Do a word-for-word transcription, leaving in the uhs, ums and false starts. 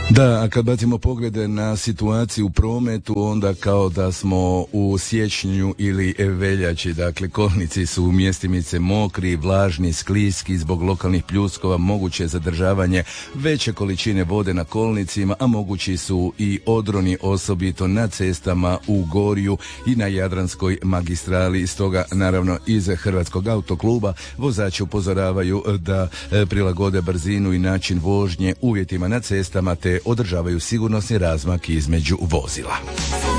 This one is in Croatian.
Da, a kad bacimo poglede na situaciju u prometu, onda kao da smo u siječnju ili veljači. Dakle, kolnici su mjestimice mokri, vlažni, skliski, zbog lokalnih pljuskova moguće je zadržavanje veće količine vode na kolnicima, a mogući su i odroni, osobito na cestama u Gorju i na Jadranskoj magistrali. Stoga, naravno, iz Hrvatskog autokluba vozači upozoravaju da prilagode brzinu i način vožnje uvjetima na cestama te održavaju sigurnosni razmak između vozila.